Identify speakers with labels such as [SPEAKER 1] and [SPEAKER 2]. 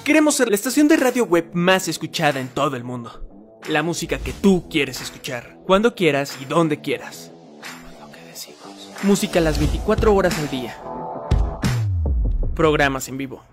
[SPEAKER 1] Queremos ser la estación de radio web más escuchada en todo el mundo. La música que tú quieres escuchar, cuando quieras y donde quieras. Pues lo que decimos. Música las 24 horas al día. Programas en vivo.